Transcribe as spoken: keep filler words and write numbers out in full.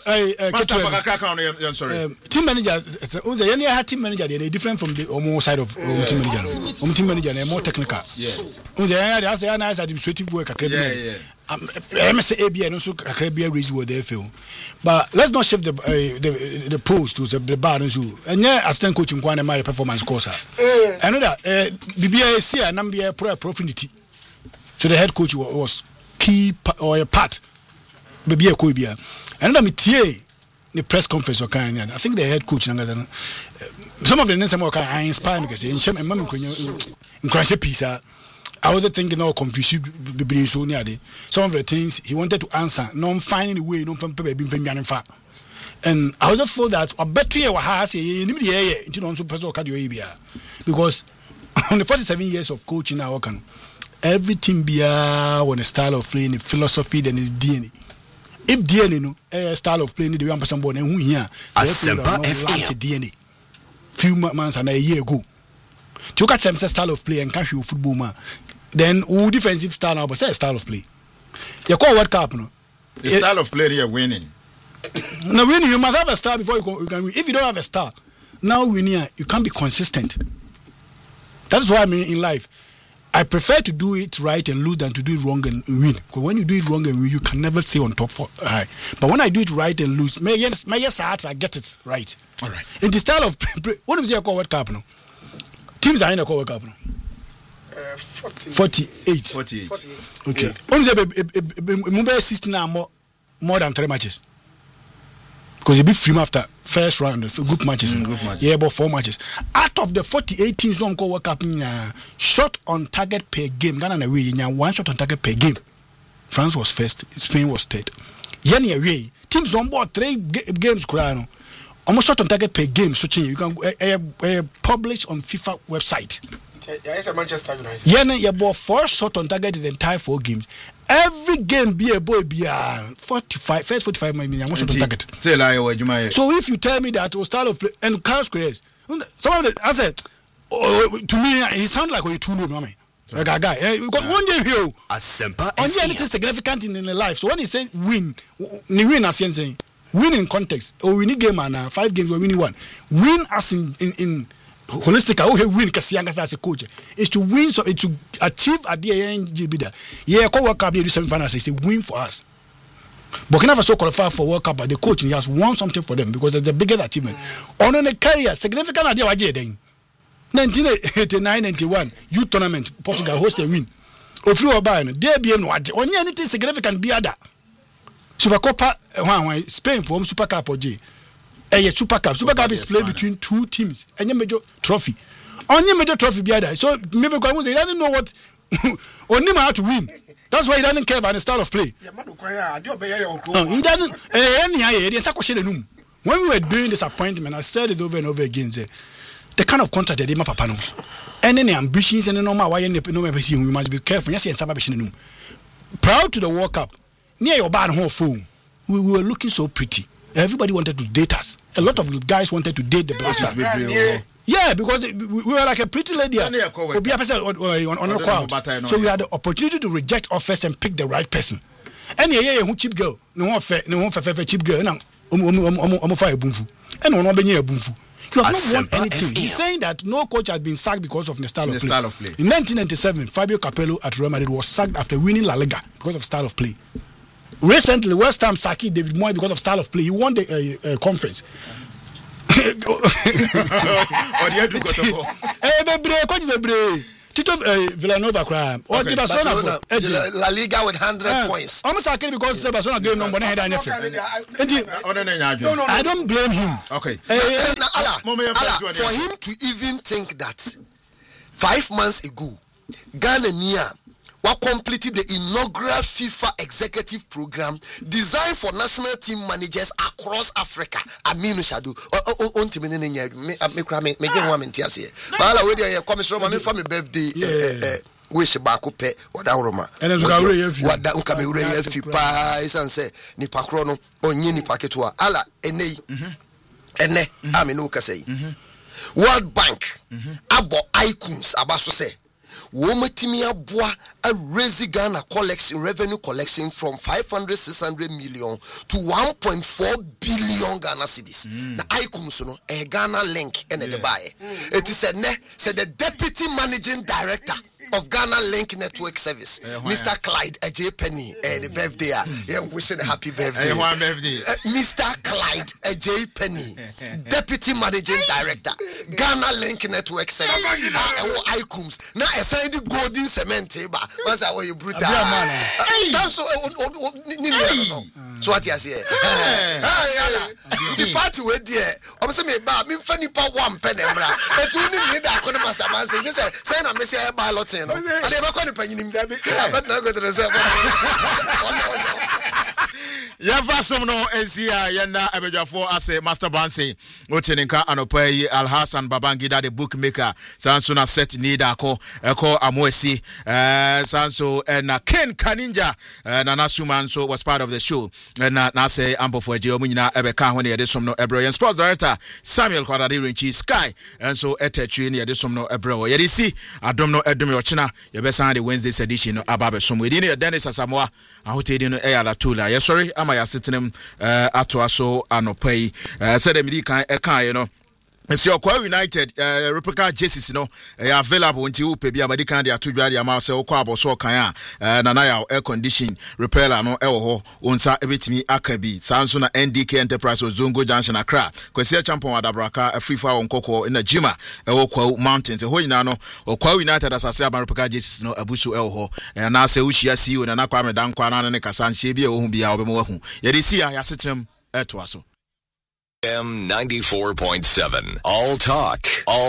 Master Bakaka, I'm sorry. Team manager, the any had team manager, they different from the almost side of um, team manager. Um, team manager, they're more technical. Yeah. The that's the nice administrative work. Yeah, yeah. Um, M S A B and also Caribbean raise what they feel. But let's not shift the uh, the the post to the bar and so. And yeah, assistant coach in Kwana my performance course. I know that the B I C and Nambia pro profinity. So the head coach was key or a part. Baby a koibia. And then me tie the press conference or kind. I think the head coach. Some of the names I inspire because in Shem and Mammy in Crash Pisa. I was thinking all confused. Some of the things he wanted to answer, no finding a way, no from baby being fat. And I was feel that a better year has a into non super cardio because on the forty-seven years of coaching now can everything be on a style of playing, a philosophy, then a D N A. If D N A no a style of playing the one person born and who here a D N A few months and a year ago. To catch them style of play and catch you football man. Then who defensive style now, but say style of play. You call World Cup no. The it, style of play you're winning. Now winning you must have a star before you can, you can win. If you don't have a star, now winning you can't be consistent. That's why I mean in life. I prefer to do it right and lose than to do it wrong and win. Because when you do it wrong and win, you can never stay on top for high. But when I do it right and lose, my yes, my yes, I get it right. All right. In the style of what do you say call World Cup now? Teams are in the World Cup now. Uh, forty-eight. forty-eight. forty-eight. Okay. Only say Mumbai sixteen are more more than three matches. Because you beat free after first round of group matches. Mm, group matches. Yeah, about four matches. Out of the forty-eight teams on World Cup, uh, shot on target per game. Ghana away, one shot on target per game. France was first, Spain was third. Yani away, teams on board three g- games. Kurano. Almost shot on target per game. So you can uh, uh, uh, publish on FIFA website. Yes, Manchester United. Yeah, you bought four shot on target in the entire four games. Every game be a boy be a forty-five, first forty-five million. One shot on target. Still, I would So if you tell me that was style of play and Carlos Queiroz, some of the I said oh, to me he sound like a two no mommy. Like a guy. Eh, because one day here, a simple only anything significant in, in the life. So when he say win, ni win as saying win in context. Or we need game and uh, five games we winning one. Win as in in. in holistic how he win Kasianga as a coach is to win so to achieve at the end bida yeah call World Cup do semi finals is a win for us. Burkina Faso qualify for World Cup but the coach he has won something for them because it's the biggest achievement on a career significant idea waje then nineteen eighty-nine ninety-one youth tournament Portugal host a win ofri oba no there be no waje onye anything significant be other Super Copa one Spain for Super Cup oje a Super Cup. Super Cup is played between two teams. And a major trophy. Only major trophy be there. So maybe because he doesn't know what only how to win. That's why he doesn't care about the style of play. No, he doesn't. When we were doing this appointment, I said it over and over again. Say, the kind of contract that they papa no. And any ambitions and no matter why we must be careful. Yes, yes, ambition. Proud to the World Cup. Near your bad home phone. We, we were looking so pretty. Everybody wanted to date us. A lot of guys wanted to date the blaster. Yeah, yeah because we were like a pretty lady. On, on, on, on crowd. So we had the opportunity to reject offers and pick the right person. And yeah, yeah, who cheap girl? No one fair, no one fair, cheap girl. Now, um, um, um, um, um, fire boomfu. And no one be near boomfu. You have not won anything. He's saying that no coach has been sacked because of the style of the play. Style of play. In nineteen ninety-seven, Fabio Capello at Real Madrid was sacked after winning La Liga because of style of play. Recently, West Ham sacked David Moyes because of style of play. He won the uh, uh, conference. Tito Villanova crime. Or okay. Barcelona, Barcelona La Liga with hundred uh, points. Almost I can because Barcelona getting number nine. No, no, I don't blame him. Okay. Uh, uh, Allah, Allah, for him to even think that five months ago, Ghana Nia what completed the inaugural FIFA executive program designed for national team managers across Africa. Aminu Shadu. On to me, me, me, me, me, one minute, yes. But I already come from my family birthday. Wish back up or down Roma. And as we what that come away if you pies and say, Nipacrono or Nini Paketua. Allah, ene, ene, Aminu Kasei. World Bank, Abo Icons, Abaso say. womatimi aboa a raise Ghana collection revenue collection from five hundred six hundred million to one point four billion Ghana cedis. Mm. Na icum so no e Ghana link ene de bae. It is said ne said the deputy managing director of Ghana Link Network Service, uh, Mister Clyde Ajay Penny, uh, the birthday. Yeah, wishing a happy birthday. Uh, birthday. Uh, Mister Clyde Ajay Penny, Deputy Managing Director, Ghana Link Network Service. Uh, icons. Now, I said the golden cement. What's that way you brutal? That's so. So what you say? The party with there. I'm saying, "Ba, me funny pa one penny, bra." But you need that. Kono masama say, "You say, say na me say ballot." No, and they are going to pay him. But now go to the reserve. Yavasom no Nca yenda abejafo ase Master Bansi Oteninka anopai Al Hassan Babangida the bookmaker sanso na set need ako eko amwesi eh sanso na Ken Kaninja na Nasuman so was part of the show na na say ambo for je omunyina ebeka ho ne yede som no ebro sports director Samuel Kwadade Renchi Sky and so etetwe ne yede som no ebro yede si adom no edom yochina yebesa the Wednesday edition no ababe som we di ne Dennis Asamoah ahotedi no eyala tula ye sorry ya sitinem uh, ato aso anopai uh, said the midi kan e kan you know Monsieur Okwa United uh, replica jerseys no uh, available until you pay abadi kan dia to dwa dia ma se okwa aboso kan a na na ya air condition repair no e wo ho onsa ebetimi akabi sanso na N D K Enterprise Zongo Junction Accra kwesi champion adabraka free for onkoko na jima e wo Kwa Mountains e ho nyina no Okwa United asase aban replica jerseys no abuso e wo ho na se wuhia C E O na na kwa medan kwa na ne kasanhye bi e wo hu bia obemo wahu ye de sia ya setrem eto aso M ninety-four point seven. All talk, all